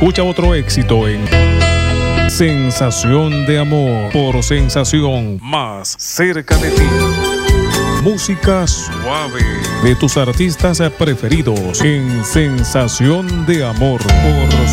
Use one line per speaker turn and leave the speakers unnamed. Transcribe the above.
Escucha otro éxito en Sensación de Amor por Sensación, más cerca de ti. Música suave de tus artistas preferidos en Sensación de Amor por